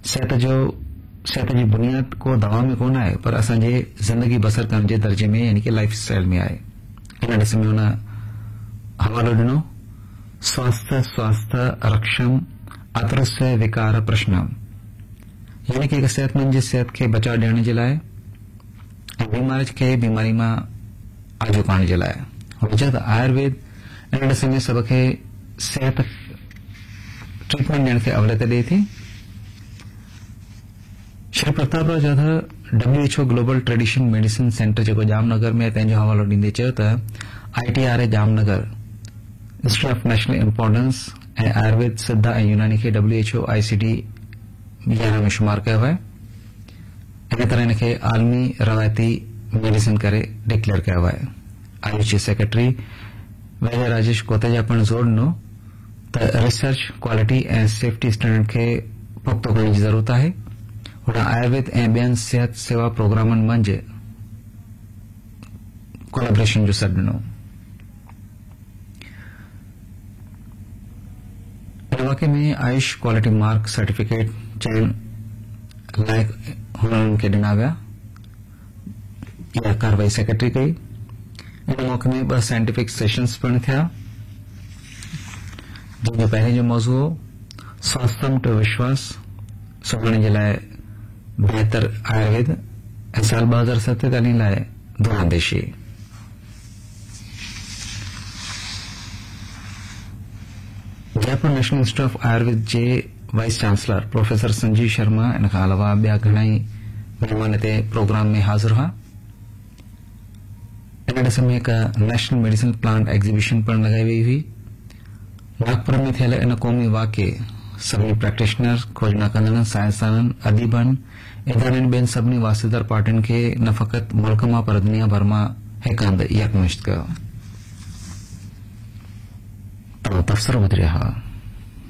सिहत जी बुनियाद को दवा में कोन आहे पर असांजे जिंदगी बसर करण जे दर्जे में यानी कि लाइफ स्टाइल में आहे। इन ॾिस में हुन हवालो ॾिनो स्वास्थ्य स्वास्थ्य रक्षम आतरस्य विकार प्रश्नम, यानी कि हिकु सिहतमंद जी सिहत खे बचाव ॾियण जे लाइ ऐं बीमारी खे बीमारी मां आजो करण जे लाइ। हुन चयो त आयुर्वेद इन ॾिस में सभ खे सिहत ट्रीटमेंट ॾियण खे अवलियत ॾिए थी। Shri Prataprao Jadhav WHO global tradition medicine centre जेको जामनगर में तंहिंजो हवालो ॾींदे चयो त ITRA Jamnagar institute of national importance ऐं आयुर्वेद सिद्धा ऐं यूनानी खे WHO ICD 11 में शुमार कयो आहे। इन तरह इनखे आलमी रवायती मेडिसिन करे डिक्लेयर कयो आहे। आयुष जे सेक्रेटरी वैद्य राजेश कोतेजा पिण ज़ोर ॾिनो त रिसर्च क्वालिटी ऐं सेफ्टी स्टैंडर्ड खे पुख्तो करण जी ज़रूरत आहे। हुन आयुर्वेद ऐं ॿियनि सिहत सेवा प्रोग्रामनि मंझि कोलेबोरेशन जो सॾु ॾिनो। इन वाक़े में आयुष क्वालिटी मार्क सर्टिफिकेट चयन लाइक हुननि खे ॾिना विया। इहा कार्रवाई सेक्रेटरी कई। इन मौक़े में 2 साइंटिफिक सेशन्स पिण थिया, जंहिंजो पहिरें जो मौज़ू हो स्वास्थ्यम टू विश्वास सुभाणे जे लाइ बेहतर आयुर्वेद ऐं साल 2047 लाइ दूरंदेशी। Jaipur national institute of Ayurveda J vice chancellor professor Sanjeev Sharma इन खां अलावा ॿिया घणाई महिमान हिते प्रोग्राम में हाज़िर हुआ। इन ॾिस में हिकु नेशनल मेडिसिन प्लांट एग्जीबिशन पिण लॻाई वई हुई। नागपुर में थियल इन क़ौमी वाक़े सभिनी प्रैक्टिशनर खोजना कंदड़नि साइंसदाननि अदीबनि इदारनि ॿियनि सभिनी वास्तेदार पार्टियुनि खे न फ़क़ति मुल्क मां पर दुनिया भर मां हिकु हंधि यकमुश्त कयो। तव्हां तबसरो ॿुधी रहिया हुआ।